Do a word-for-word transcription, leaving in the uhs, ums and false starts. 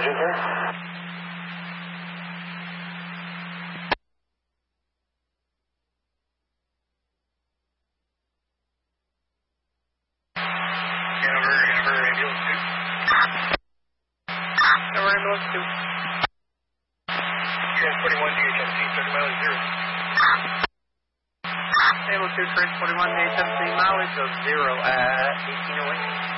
Table two, train forty-one, D H M C, mileage of zero at eighteen oh eight.